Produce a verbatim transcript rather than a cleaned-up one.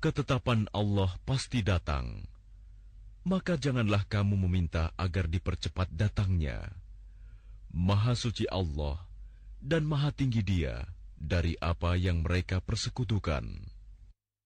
ketetapan Allah pasti datang. Maka janganlah kamu meminta agar dipercepat datangnya. Maha suci Allah dan maha tinggi Dia dari apa yang mereka persekutukan.